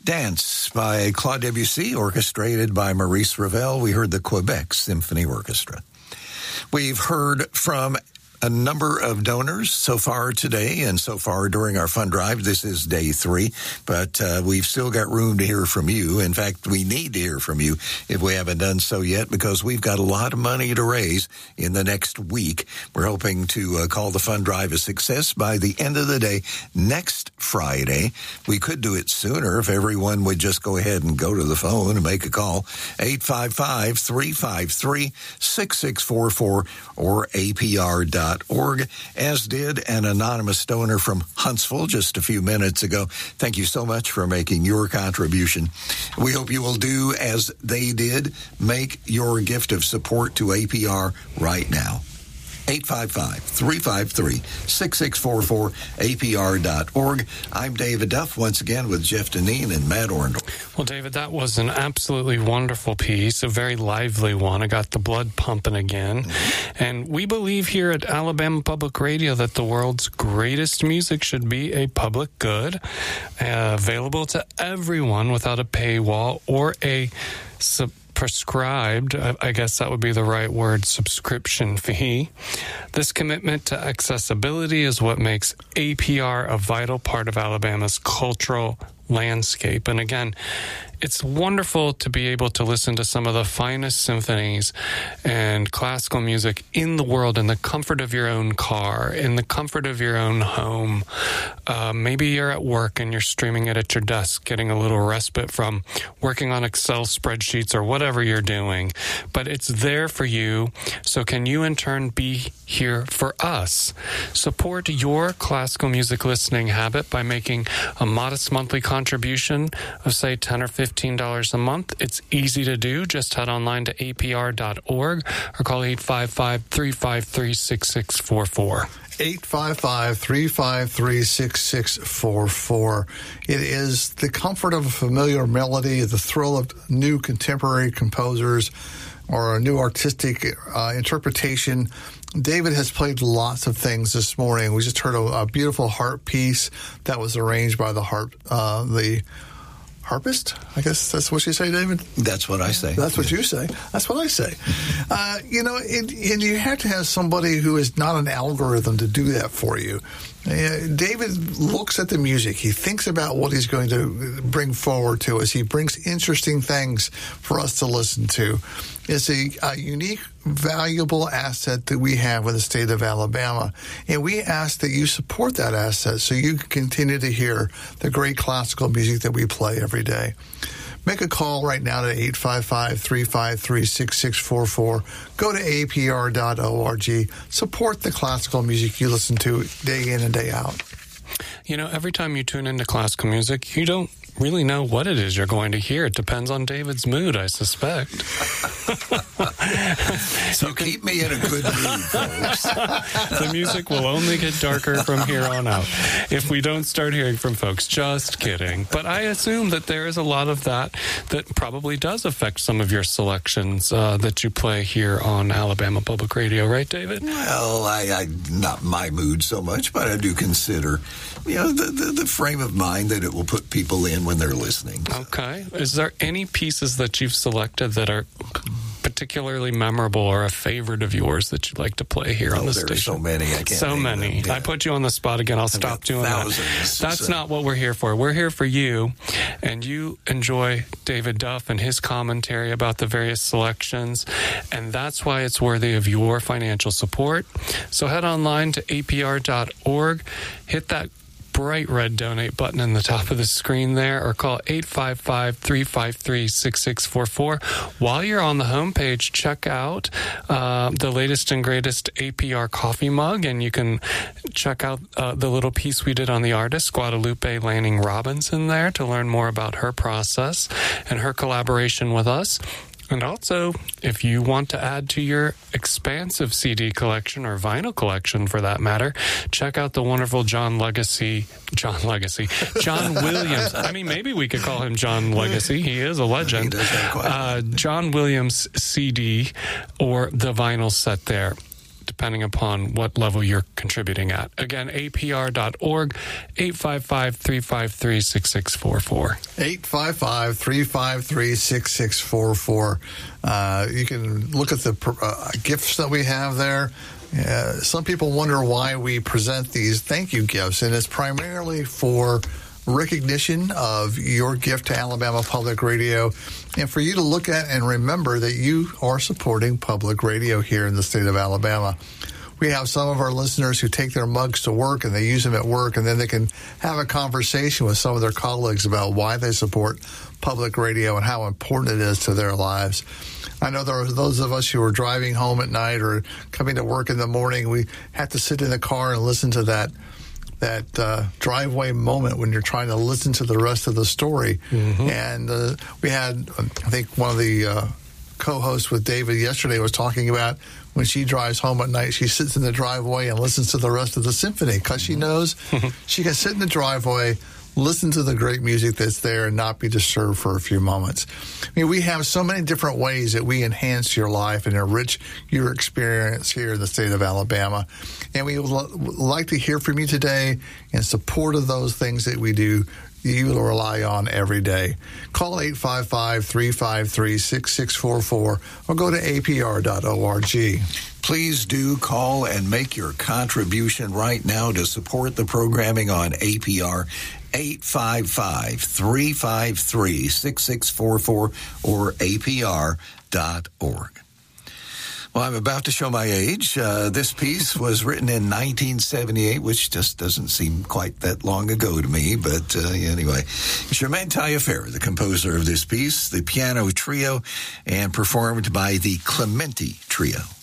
Dance by Claude Debussy, orchestrated by Maurice Ravel. We heard the Quebec Symphony Orchestra. We've heard from a number of donors so far today and so far during our fund drive. This is day 3, but we've still got room to hear from you. In fact, we need to hear from you if we haven't done so yet, because we've got a lot of money to raise in the next week. We're hoping to call the fund drive a success by the end of the day next Friday. We could do it sooner if everyone would just go ahead and go to the phone and make a call. 855-353-6644 or APR.org, as did an anonymous donor from Huntsville just a few minutes ago. Thank you so much for making your contribution. We hope you will do as they did. Make your gift of support to APR right now. 855-353-6644, APR.org. I'm David Duff, once again with Jeff Deneen and Matt Orndorff. Well, David, that was an absolutely wonderful piece, a very lively one. I got the blood pumping again. Mm-hmm. And we believe here at Alabama Public Radio that the world's greatest music should be a public good, available to everyone without a paywall or a prescribed, I guess that would be the right word, subscription fee. This commitment to accessibility is what makes APR a vital part of Alabama's cultural landscape. And again, it's wonderful to be able to listen to some of the finest symphonies and classical music in the world in the comfort of your own car, in the comfort of your own home. Maybe you're at work and you're streaming it at your desk, getting a little respite from working on Excel spreadsheets or whatever you're doing. But it's there for you. So can you in turn be here for us? Support your classical music listening habit by making a modest monthly contribution of, say, $10 or $15 a month. It's easy to do. Just head online to apr.org or call 855-353-6644. 855-353-6644. It is the comfort of a familiar melody, the thrill of new contemporary composers, or a new artistic interpretation. David has played lots of things this morning. We just heard a beautiful harp piece that was arranged by the harpist? I guess that's what you say, David? That's what I say. That's what you say. That's what I say. And you have to have somebody who is not an algorithm to do that for you. David looks at the music. He thinks about what he's going to bring forward to us. He brings interesting things for us to listen to. It's a unique, valuable asset that we have in the state of Alabama. And we ask that you support that asset so you can continue to hear the great classical music that we play every day. Make a call right now to 855-353-6644. Go to apr.org. Support the classical music you listen to day in and day out. You know, every time you tune into classical music, you don't really know what it is you're going to hear. It depends on David's mood, I suspect. So keep me in a good mood, folks. The music will only get darker from here on out if we don't start hearing from folks. Just kidding. But I assume that there is a lot of that probably does affect some of your selections that you play here on Alabama Public Radio, right, David? Well, I not my mood so much, but I do consider, the frame of mind that it will put people in when they're listening. Okay. Is there any pieces that you've selected that are particularly memorable or a favorite of yours that you'd like to play here on the station? There's so many. I can't so many. Yeah. I put you on the spot again. I'll stop doing thousands. that. That's not what we're here for. We're here for you, and you enjoy David Duff and his commentary about the various selections, and that's why it's worthy of your financial support. So head online to apr.org, hit that bright red donate button in the top of the screen there, or call 855-353-6644. While you're on the homepage, check out the latest and greatest APR coffee mug, and you can check out the little piece we did on the artist, Guadalupe Lanning Robinson, there to learn more about her process and her collaboration with us. And also, if you want to add to your expansive CD collection or vinyl collection, for that matter, check out the wonderful John Williams. I mean, maybe we could call him John Legacy. He is a legend. He does that quite John Williams CD or the vinyl set there. depending upon what level you're contributing at. Again, apr.org, 855-353-6644. 855-353-6644. You can look at the gifts that we have there. Some people wonder why we present these thank you gifts, and it's primarily for recognition of your gift to Alabama Public Radio, and for you to look at and remember that you are supporting public radio here in the state of Alabama. We have some of our listeners who take their mugs to work and they use them at work, and then they can have a conversation with some of their colleagues about why they support public radio and how important it is to their lives. I know there are those of us who are driving home at night or coming to work in the morning. We have to sit in the car and listen to that driveway moment when you're trying to listen to the rest of the story. Mm-hmm. And we had, I think one of the co-hosts with David yesterday was talking about when she drives home at night, she sits in the driveway and listens to the rest of the symphony because she knows she can sit in the driveway, listen to the great music that's there, and not be disturbed for a few moments. I mean, we have so many different ways that we enhance your life and enrich your experience here in the state of Alabama. And we would like to hear from you today in support of those things that we do, you will rely on every day. Call 855-353-6644 or go to apr.org. Please do call and make your contribution right now to support the programming on APR. 855-353-6644 or apr.org. Well, I'm about to show my age. This piece was written in 1978, which just doesn't seem quite that long ago to me. But anyway, Germaine Taliaferro, the composer of this piece, the piano trio, and performed by the Clementi Trio.